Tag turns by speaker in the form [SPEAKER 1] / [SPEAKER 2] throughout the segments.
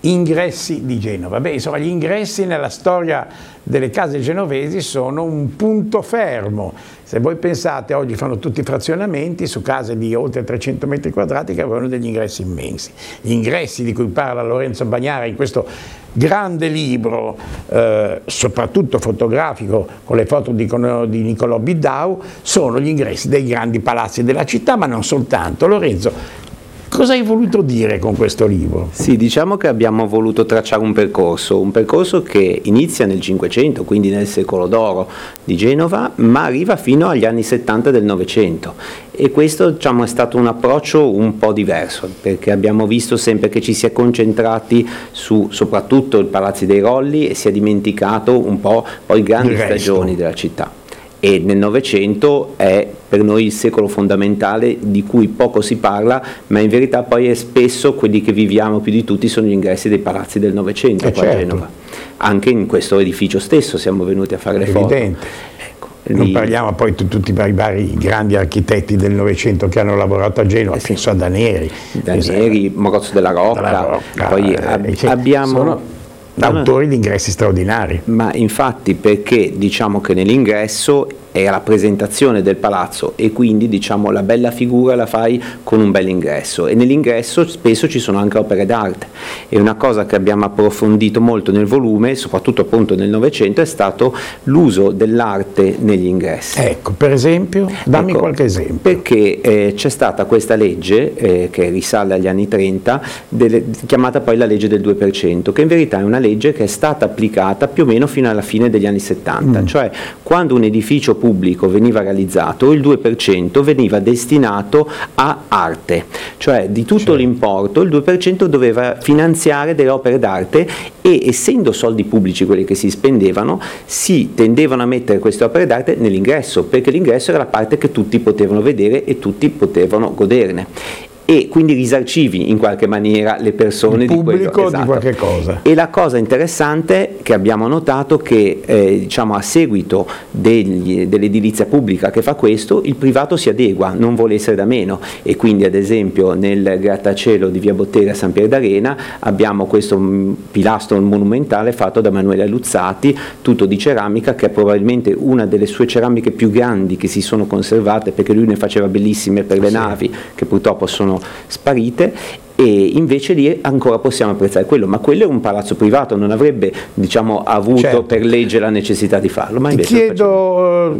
[SPEAKER 1] ingressi di Genova. Beh, insomma, gli ingressi nella storia delle case genovesi sono un punto fermo. Se voi pensate, oggi fanno tutti i frazionamenti su case di oltre 300 metri quadrati che avevano degli ingressi immensi. Gli ingressi di cui parla Lorenzo Bagnara in questo grande libro, soprattutto fotografico, con le foto di Niccolò Biddau, sono gli ingressi dei grandi palazzi della città, ma non soltanto. Lorenzo, cosa hai voluto dire con questo libro?
[SPEAKER 2] Sì, diciamo che abbiamo voluto tracciare un percorso che inizia nel Cinquecento, quindi nel secolo d'oro di Genova, ma arriva fino agli anni 70 del Novecento. E questo, diciamo, è stato un approccio un po' diverso, perché abbiamo visto sempre che ci si è concentrati su soprattutto i palazzi dei Rolli e si è dimenticato un po' poi grandi stagioni della città. E nel Novecento è per noi il secolo fondamentale di cui poco si parla, ma in verità poi è spesso quelli che viviamo più di tutti sono gli ingressi dei palazzi del Novecento qua a Genova. Anche in questo edificio stesso siamo venuti a fare le foto. Ecco,
[SPEAKER 1] non parliamo poi di tutti i vari grandi architetti del Novecento che hanno lavorato a Genova, penso a Danieri.
[SPEAKER 2] Danieri, Morozzo della Rocca, poi abbiamo...
[SPEAKER 1] autori di ingressi straordinari.
[SPEAKER 2] Ma infatti, perché diciamo che nell'ingresso è la presentazione del palazzo e quindi diciamo la bella figura la fai con un bel ingresso, e nell'ingresso spesso ci sono anche opere d'arte, e una cosa che abbiamo approfondito molto nel volume, soprattutto appunto nel Novecento, è stato l'uso dell'arte negli ingressi.
[SPEAKER 1] Ecco, per esempio, dammi qualche esempio.
[SPEAKER 2] Perché c'è stata questa legge che risale agli anni 30, chiamata poi la legge del 2%, che in verità è una legge che è stata applicata più o meno fino alla fine degli anni 70, cioè quando un edificio pubblico veniva realizzato, il 2% veniva destinato a arte, cioè di tutto l'importo il 2% doveva finanziare delle opere d'arte, e essendo soldi pubblici quelli che si spendevano, si tendevano a mettere queste opere d'arte nell'ingresso, perché l'ingresso era la parte che tutti potevano vedere e tutti potevano goderne. E quindi risarcivi in qualche maniera le persone
[SPEAKER 1] il pubblico
[SPEAKER 2] di quello,
[SPEAKER 1] di qualche cosa.
[SPEAKER 2] E la cosa interessante che abbiamo notato che diciamo a seguito dell'edilizia pubblica che fa questo, il privato si adegua, non vuole essere da meno, e quindi ad esempio nel grattacielo di via Bottega a San Pier d'Arena abbiamo questo pilastro monumentale fatto da Emanuele Luzzati, tutto di ceramica, che è probabilmente una delle sue ceramiche più grandi che si sono conservate, perché lui ne faceva bellissime per le navi che purtroppo sono sparite, e invece lì ancora possiamo apprezzare quello, ma quello è un palazzo privato, non avrebbe diciamo avuto per legge la necessità di farlo. Ma invece
[SPEAKER 1] ti chiedo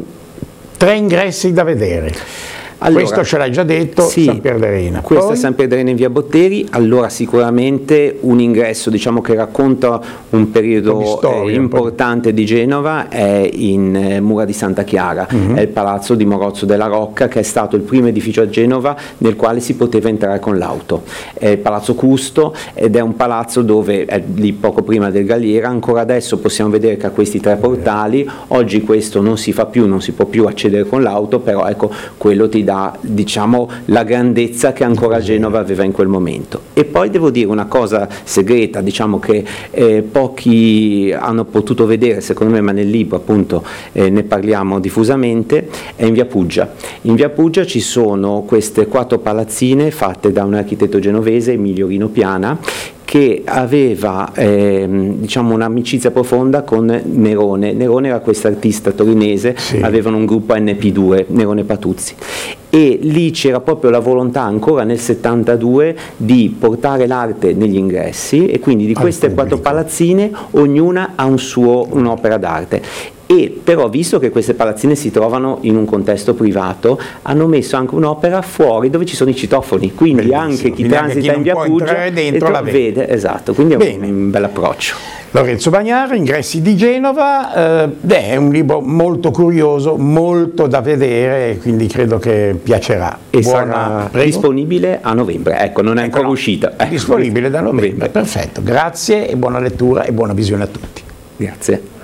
[SPEAKER 1] 3 ingressi da vedere. Allora, questo ce l'hai già detto, sì, San Pier d'Arena.
[SPEAKER 2] Questo è San Pier d'Arena in via Botteri. Allora sicuramente un ingresso diciamo che racconta un periodo importante di Genova è in Mura di Santa Chiara, è il palazzo di Morozzo della Rocca, che è stato il primo edificio a Genova nel quale si poteva entrare con l'auto. È il palazzo Custo, ed è un palazzo dove è lì poco prima del Galliera. Ancora adesso possiamo vedere che ha questi 3 portali. Oggi questo non si fa più, non si può più accedere con l'auto, però ecco, quello ti dà diciamo la grandezza che ancora Genova aveva in quel momento. E poi devo dire una cosa segreta, diciamo che pochi hanno potuto vedere secondo me, ma nel libro appunto ne parliamo diffusamente, è in via Puggia. In via Puggia ci sono queste 4 palazzine fatte da un architetto genovese, Emilio Rino Piana, che aveva diciamo un'amicizia profonda con Nerone. Nerone era questo artista torinese, avevano un gruppo NP2, Nerone Patuzzi, e lì c'era proprio la volontà ancora nel 72 di portare l'arte negli ingressi, e quindi di queste 4 palazzine ognuna ha un'opera d'arte. E però, visto che queste palazzine si trovano in un contesto privato, hanno messo anche un'opera fuori dove ci sono i citofoni, quindi anche chi transita in via Puggia
[SPEAKER 1] dentro la vede.
[SPEAKER 2] Esatto, quindi è un bel approccio.
[SPEAKER 1] Lorenzo Bagnara, Ingressi di Genova, è un libro molto curioso, molto da vedere, quindi credo che piacerà.
[SPEAKER 2] E sarà disponibile a novembre, ecco, non è ancora uscita.
[SPEAKER 1] Disponibile da novembre, perfetto. Grazie e buona lettura e buona visione a tutti.
[SPEAKER 2] Grazie.